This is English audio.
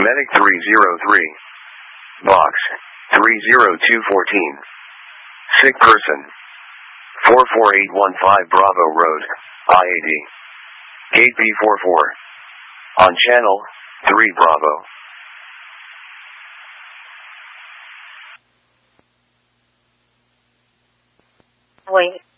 Medic 303. Box 30214. Sick person. 44815 Bravo Road, IAD. Gate B44. On channel 3 Bravo. Wait.